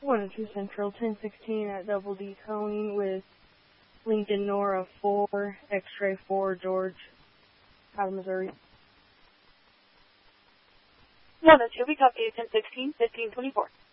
102 Central, 1016 at Double D calling with Lincoln Nora 4, X-Ray 4, George, out of Missouri. 102, we copy 1016, 1524.